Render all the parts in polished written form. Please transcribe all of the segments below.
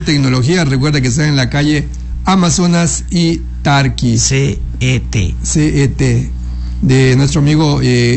Tecnología, recuerda que está en la calle Amazonas y Tarqui. CET. De nuestro amigo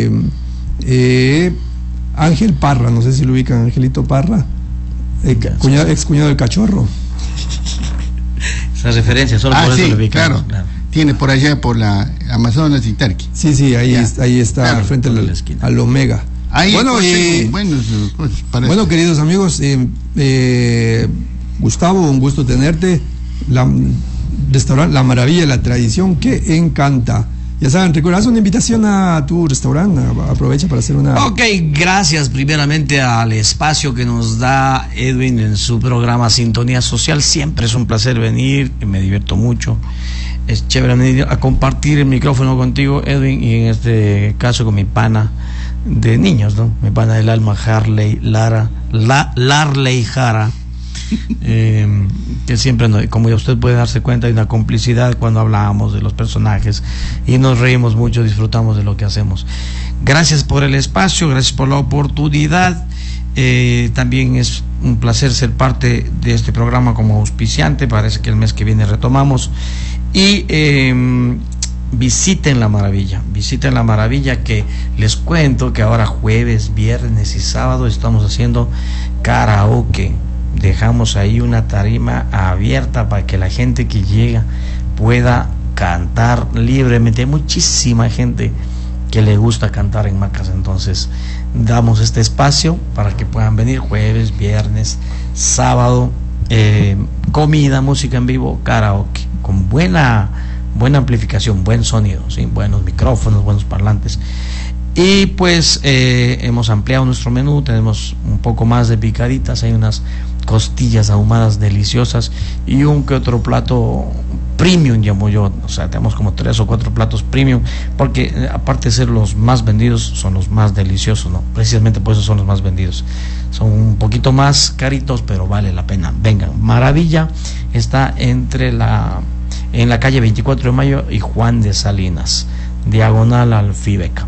Ángel Parra, no sé si lo ubican, Angelito Parra, ex cuñado del Cachorro. Esa referencia, solo por eso lo ubican. Claro. Tiene por allá, por la Amazonas y Tarqui. Sí, ahí está, claro, frente al Omega. Ahí bueno, queridos amigos, Gustavo, un gusto tenerte. Restaurante La Maravilla, la tradición que encanta. Ya saben, recuerdas una invitación a tu restaurante, aprovecha para hacer una... Ok, gracias primeramente al espacio que nos da Edwin en su programa Sintonía Social. Siempre es un placer venir, me divierto mucho. Es chévere venir a compartir el micrófono contigo, Edwin, y en este caso con mi pana de niños, ¿no? Mi pana del alma, Larley Jara. Que siempre, como usted puede darse cuenta, hay una complicidad cuando hablamos de los personajes y nos reímos mucho, disfrutamos de lo que hacemos. Gracias por el espacio, gracias por la oportunidad. También es un placer ser parte de este programa como auspiciante. Parece que el mes que viene retomamos. Y visiten La Maravilla, que les cuento que ahora jueves, viernes y sábado estamos haciendo karaoke. Dejamos ahí una tarima abierta para que la gente que llega pueda cantar libremente. Hay muchísima gente que le gusta cantar en Macas, entonces damos este espacio para que puedan venir jueves, viernes, sábado, comida, música en vivo, karaoke, con buena amplificación, buen sonido, ¿sí? Buenos micrófonos, buenos parlantes. Y pues hemos ampliado nuestro menú, tenemos un poco más de picaditas, hay unas costillas ahumadas deliciosas y un que otro plato premium, llamo yo. O sea, tenemos como 3 o 4 platos premium, porque aparte de ser los más vendidos, son los más deliciosos, ¿no? Precisamente por eso son los más vendidos. Son un poquito más caritos, pero vale la pena. Vengan, Maravilla está en la calle 24 de Mayo y Juan de Salinas, diagonal al Fibeca.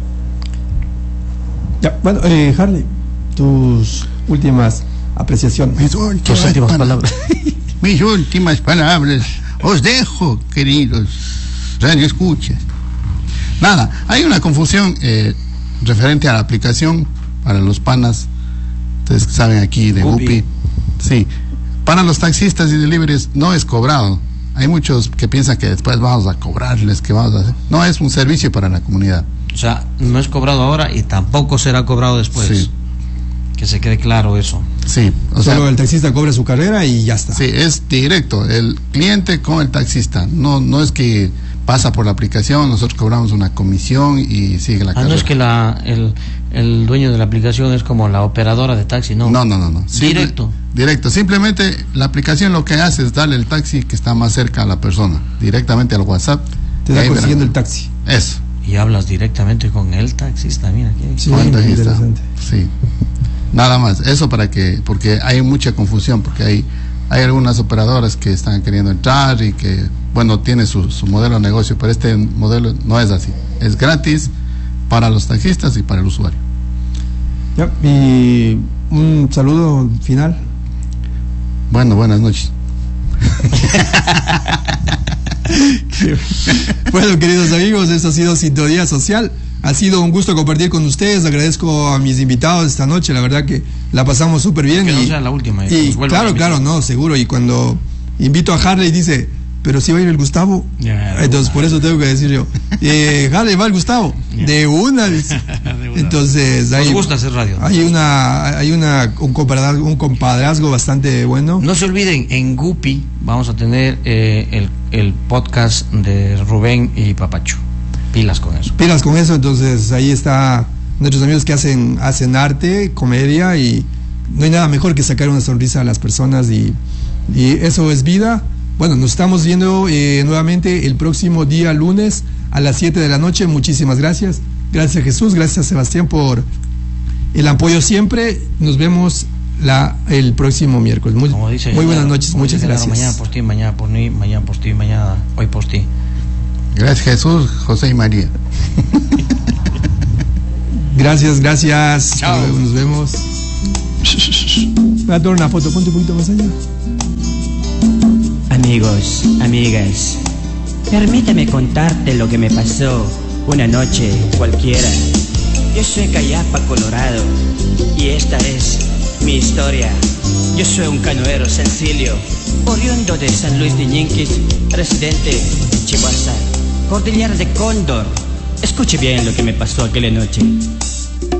Ya, bueno, Harley, tus últimas apreciaciones. Tus últimas palabras. Mis últimas palabras. Os dejo, queridos radioescuchas. Nada, hay una confusión referente a la aplicación para los panas. Ustedes saben aquí de Guppy. Sí, para los taxistas y deliveries no es cobrado. Hay muchos que piensan que después vamos a cobrarles, que vamos a hacer. No, es un servicio para la comunidad. O sea, no es cobrado ahora y tampoco será cobrado después. Sí. Que se quede claro eso. Sí, solo el taxista cobra su carrera y ya está. Sí, es directo, el cliente con el taxista. No es que pasa por la aplicación, nosotros cobramos una comisión y sigue la carrera. No es que el dueño de la aplicación es como la operadora de taxi, no. No. Directo. Simplemente la aplicación lo que hace es darle el taxi que está más cerca a la persona, directamente al WhatsApp. Te da consiguiendo el taxi. Eso. Y hablas directamente con el taxista, mira aquí. Sí, interesante. Sí. Nada más, eso porque hay mucha confusión, porque hay algunas operadoras que están queriendo entrar y que, bueno, tiene su modelo de negocio, pero este modelo no es así. Es gratis para los taxistas y para el usuario. Ya, y un saludo final. Bueno, buenas noches. Bueno, queridos amigos, esto ha sido Sintonía Social. Ha sido un gusto compartir con ustedes. Agradezco a mis invitados esta noche. La verdad que la pasamos súper bien. Que no sea la última. Y claro, no, seguro. Y cuando invito a Harley dice, pero si va a ir el Gustavo. Entonces por eso tengo que decir yo, Harley, va el Gustavo. De una. Entonces nos gusta hacer radio. Hay un compadrazgo bastante bueno. No se olviden, en Guppy vamos a tener el podcast de Rubén y Papacho. Pilas con eso. Entonces ahí está nuestros amigos que hacen arte, comedia, y no hay nada mejor que sacar una sonrisa a las personas y eso es vida. Bueno, nos estamos viendo nuevamente el próximo día lunes a las 7 de la noche. Muchísimas gracias. Gracias Jesús, gracias Sebastián por el apoyo siempre. Nos vemos el próximo miércoles. Muy buenas noches, muchas gracias. Mañana por ti, mañana por mí, mañana por ti, mañana hoy por ti. Gracias Jesús, José y María. Gracias. Chao. Nos vemos. Voy a tomar una foto, ponte un poquito más allá. Amigos, amigas, permítame contarte lo que me pasó una noche cualquiera. Yo soy Cayapa, Colorado, y esta es mi historia. Yo soy un canoero sencillo, oriundo de San Luis de Ñinquis, residente en Chihuahua, Cordillera de Cóndor. Escuche bien lo que me pasó aquella noche.